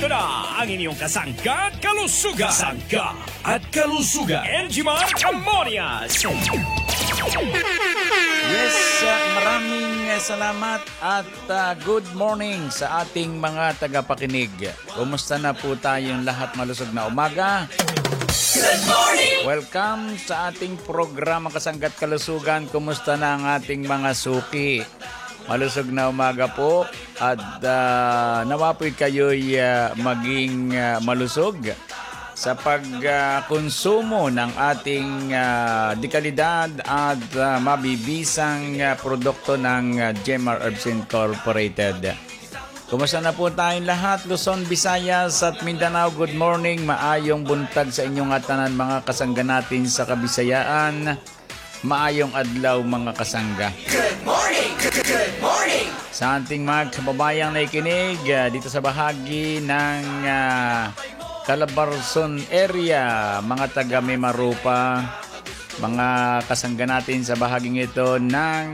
Ito na ang inyong kasangga at kalusugan. Kasangga at kalusugan. Enjimar Amonias. Yes, maraming salamat at good morning sa ating mga tagapakinig. Kumusta na po tayong lahat? Malusog na umaga. Good morning! Welcome sa ating programa Kasangga at Kalusugan. Kumusta na ang ating mga suki? Malusog na umaga po at nawa po'y kayo'y maging malusog sa pagkonsumo ng ating dekalidad at mabibisang produkto ng Jemar Herbs Incorporated. Kumusta na po tayong lahat? Luzon, Visayas at Mindanao, good morning. Maayong buntag sa inyong atanan mga kasangga natin sa Kabisayaan. Maayong adlaw mga kasangga. Good morning! Good morning! Sa ating mga kababayang naikinig dito sa bahagi ng Calabarzon area, mga taga Mimaropa, mga kasangga natin sa bahaging ito ng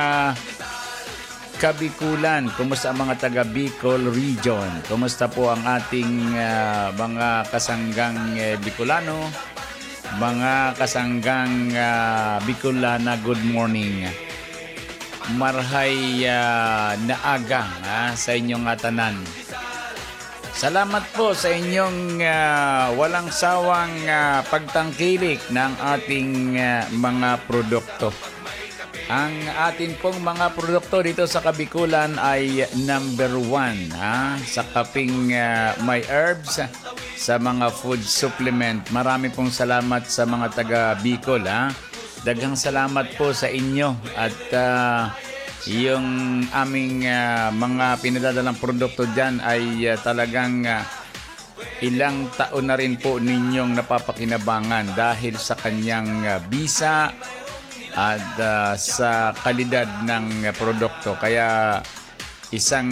Kabikulan. Kumusta ang mga taga Bicol Region? Kumusta po ang ating mga kasanggang Bicolano? Mga kasanggang Bicolana, good morning. Marhay naaga sa inyong atanan. Salamat po sa inyong walang sawang pagtangkilik ng ating mga produkto. Ang atin pong mga produkto dito sa Kabikulan ay number 1 sa kaping My Herbs, sa mga food supplement. Marami pong salamat sa mga taga Bicol. Daghang salamat po sa inyo at yung aming mga pinadadalang produkto dyan ay talagang ilang taon na rin po ninyong napapakinabangan dahil sa kanyang bisa at sa kalidad ng produkto. Kaya isang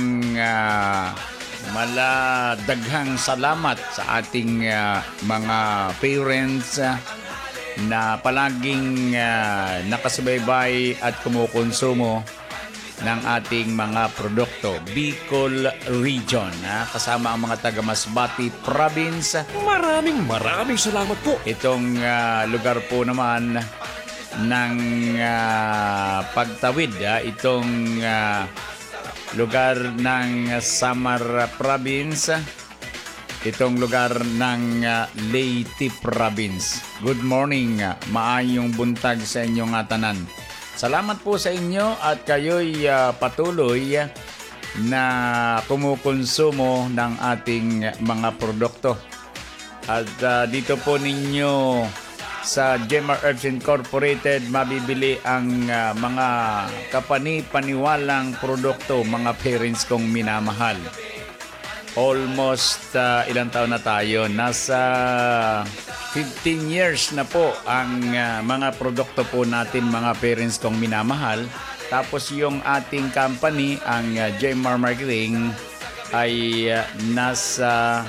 maladaghang salamat sa ating mga parents na palaging nakasubaybay at kumukonsumo ng ating mga produkto. Bicol Region, kasama ang mga taga Masbate Province. Maraming salamat po. Itong lugar po naman ng pagtawid, itong lugar ng Samar Province, itong lugar ng Leyte Province. Good morning, maayong buntag sa inyong atanan. Salamat po sa inyo at kayo'y patuloy na kumukonsumo ng ating mga produkto. At dito po ninyo sa Jemar Herbs Incorporated mabibili ang mga kapani-paniwalang produkto, mga parents kong minamahal. Almost ilang taon na tayo? Nasa 15 years na po ang mga produkto po natin, mga parents kong minamahal. Tapos yung ating company, ang Jemar Marketing, ay nasa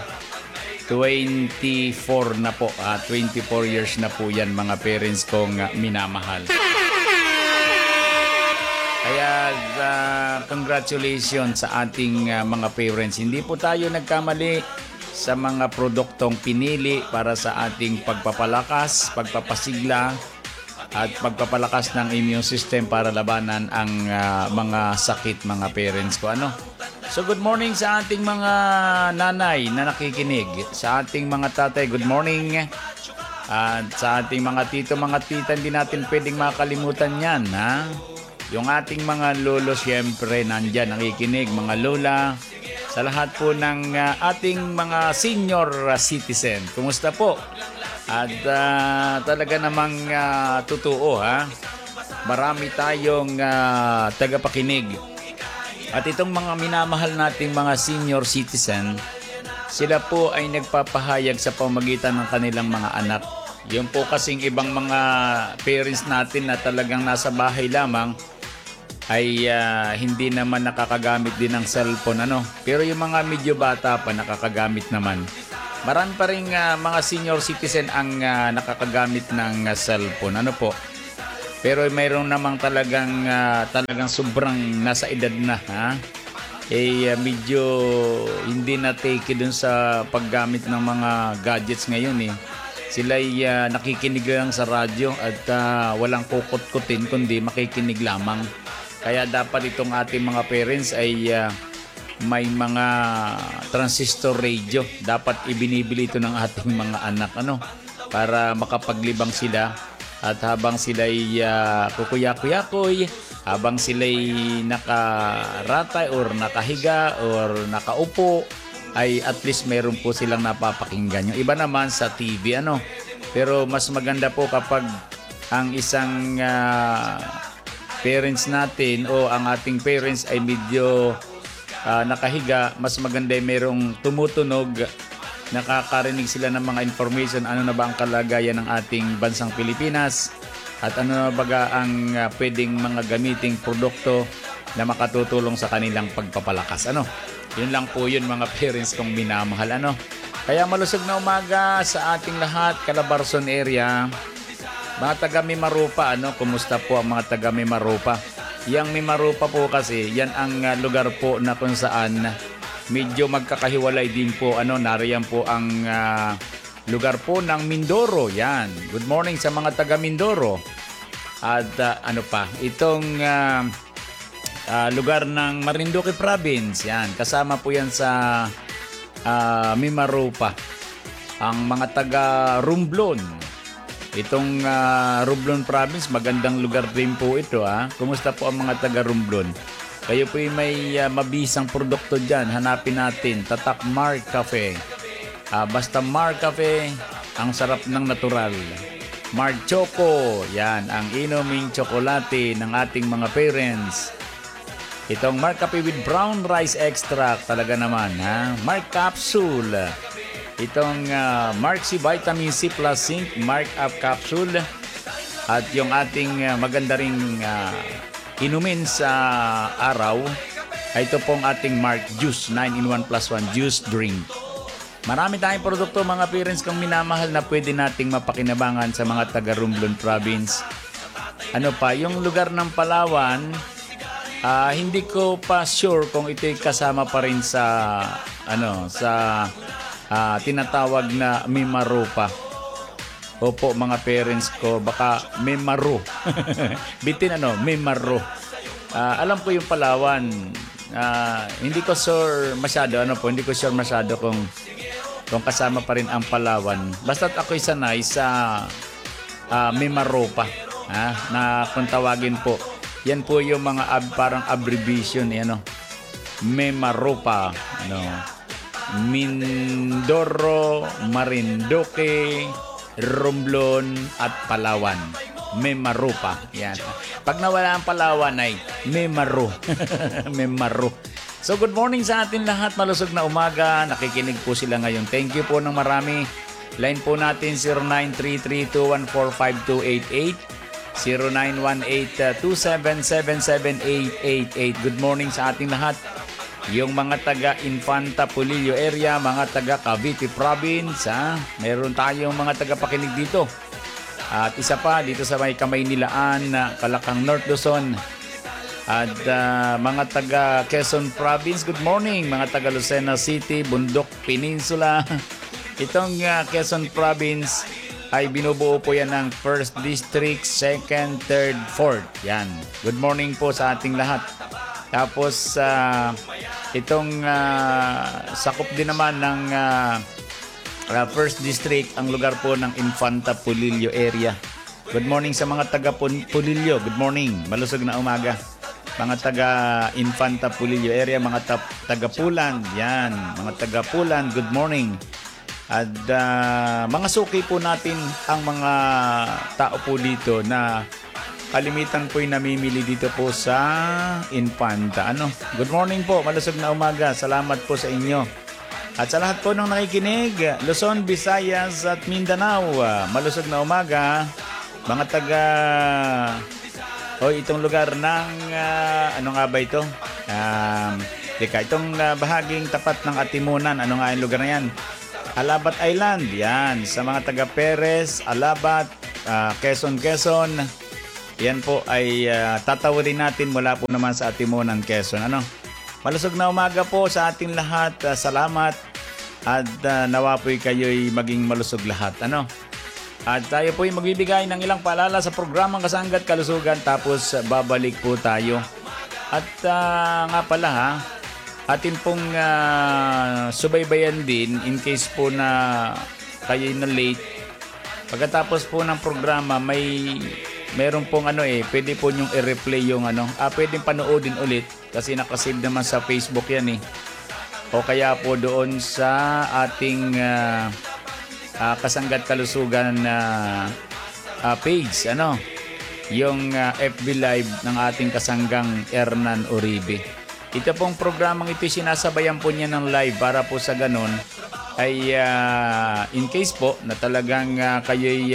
24 na po. 24 years na po yan, mga parents kong minamahal. Kaya congratulations sa ating mga parents. Hindi po tayo nagkamali sa mga produktong pinili para sa ating pagpapalakas, pagpapasigla at pagpapalakas ng immune system para labanan ang mga sakit, mga parents ko. So good morning sa ating mga nanay na nakikinig, sa ating mga tatay, good morning. At sa ating mga tito, mga tita, hindi natin pwedeng makalimutan yan. Yung ating mga lolo, siyempre, nandyan nakikinig, mga lola. Sa lahat po ng ating mga senior citizen, kumusta po? At talaga namang totoo, marami tayong tagapakinig. At itong mga minamahal nating mga senior citizen, sila po ay nagpapahayag sa pamamagitan ng kanilang mga anak. Yung po kasing ibang mga parents natin na talagang nasa bahay lamang ay hindi naman nakakagamit din ng cellphone. Pero yung mga medyo bata pa nakakagamit naman. Marami pa rin mga senior citizen ang nakakagamit ng cellphone. Pero mayroon namang talagang sobrang nasa edad na. medyo hindi na take dun sa paggamit ng mga gadgets ngayon eh. Sila ay nakikinig lang sa radyo at walang kukut-kutin kundi makikinig lamang. Kaya dapat itong ating mga parents ay may mga transistor radio. Dapat ibinibili ito ng ating mga anak para makapaglibang sila. At habang sila'y kukuya-kuyakoy, habang sila'y nakaratay or nakahiga or nakaupo, ay at least meron po silang napapakinggan. Yung iba naman sa TV, Pero mas maganda po kapag ang isang parents natin o ang ating parents ay medyo nakahiga, mas maganda ay merong tumutunog, nakakarinig sila ng mga information, ano na ba ang kalagayan ng ating bansang Pilipinas at ano na ba ang pwedeng mga gamiting produkto na makatutulong sa kanilang pagpapalakas. Yun lang po yun mga parents kong minamahal. Kaya malusog na umaga sa ating lahat, Calabarzon area. Mga taga Mimaropa, kumusta po ang mga taga Mimaropa? Yang Mimaropa po kasi, yan ang lugar po na kung saan medyo magkakahiwalay din po. Nariyan po ang lugar po ng Mindoro. Yan. Good morning sa mga taga Mindoro. At itong lugar ng Marinduque Province. Yan. Kasama po yan sa Mimaropa. Ang mga taga Romblon. Itong Romblon Province, magandang lugar din po ito. Kumusta po ang mga taga Romblon? Kayo po may mabisang produkto dyan. Hanapin natin. Tatak Mark Cafe. Basta Mark Cafe, ang sarap ng natural. Mark Choco. Yan, ang inuming tsokolate ng ating mga parents. Itong Mark Cafe with brown rice extract. Talaga naman. Mark Capsule. Itong Mark C Vitamin C Plus Zinc. Mark Up Capsule. At yung ating maganda ring inumin sa araw ay ito pong ating Mark Juice 9-in-1 plus 1 juice drink. Marami tayong produkto mga parents kong minamahal na pwede nating mapakinabangan sa mga taga Romblon Province. Yung lugar ng Palawan, hindi ko pa sure kung ito'y kasama pa rin sa tinatawag na Mimaropa. Opo mga parents ko, baka Memaro. Bitin Memaro. Alam ko yung Palawan. Hindi ko sure masyado kung kasama pa rin ang Palawan. Basta't ako'y sanay sa Mimaropa. Na kung tawagin po. Yan po yung mga parang abbreviation. Mimaropa. Mindoro, Marinduque, Romblon at Palawan. Mimaropa. Yan. Pag nawala ang Palawan ay Memaro. Memaro. So good morning sa atin lahat. Malusog na umaga. Nakikinig po sila ngayon. Thank you po ng marami. Line po natin 0933-214-5288, 0918-277-7888. Good morning sa ating lahat. Yung mga taga Infanta Polillo area, mga taga Cavite Province, meron tayong mga taga pakinig dito. At isa pa dito sa may Kamaynilaan, Kalakang North Luzon. At mga taga Quezon Province, good morning. Mga taga Lucena City, Bundok Peninsula. Itong Quezon Province ay binubuo po yan ng 1st District, 2nd, 3rd, 4th. Yan. Good morning po sa ating lahat. Tapos itong sakop din naman ng 1st District, ang lugar po ng Infanta Polillo area. Good morning sa mga taga Polillo. Good morning. Malusog na umaga. Mga taga Infanta Polillo area, mga taga Pulan. Yan, mga taga Pulan. Good morning. At mga suki po natin ang mga tao po dito na kalimitan po'y namimili dito po sa Infanta. Good morning po, malusog na umaga. Salamat po sa inyo. At sa lahat po ng nakikinig, Luzon, Visayas at Mindanao, malusog na umaga. Mga taga itong lugar ng ano nga ba ito? Itong bahaging tapat ng Atimunan. Ano nga yung lugar na yan? Alabat Island. Yan. Sa mga taga Perez, Alabat, Quezon. Yan po ay tatawarin natin mula po naman sa Atimunan, Quezon. Malusog na umaga po sa ating lahat. Salamat. At nawa po'y kayo'y maging malusog lahat. Ano? At tayo po'y magbibigay ng ilang paalala sa programang Kasangga at Kalusugan. Tapos babalik po tayo. At nga pala ha, atin pong subaybayan din in case po na kayo'y na late. Pagkatapos po ng programa, meron pong pwede po nyong i-replay yung pwedeng panoodin ulit kasi nakasave naman sa Facebook yan eh. O kaya po doon sa ating Kasangga at Kalusugan page, yung FB Live ng ating kasanggang Hernan Uribe. Ito pong programang ito sinasabayan po niya ng live para po sa ganun ay in case po na talagang kayo'y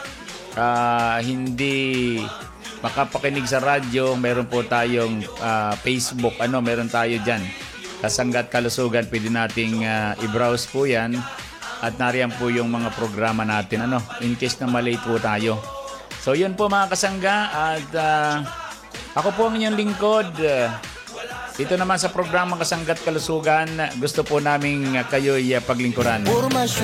hindi makapakinig sa radyo, meron po tayong Facebook, meron tayo dyan. Kasangga at Kalusugan, pwede nating i-browse po yan at nariyan po yung mga programa natin, in case na malate po tayo. So yun po mga kasangga at ako po ang inyong lingkod. Dito naman sa programang Kasangga at Kalusugan, gusto po naming kayo'y paglingkuran.